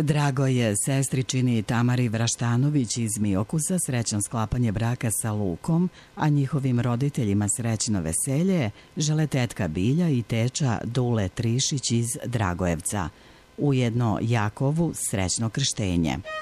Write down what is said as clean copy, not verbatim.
Drago je sestričini Tamari Vraštanović iz Miokusa srećno sklapanje braka sa Lukom, a njihovim roditeljima srećno veselje žele tetka Bilja i teča Dule Trišić iz Dragojevca. Ujedno Jakovu srećno krštenje.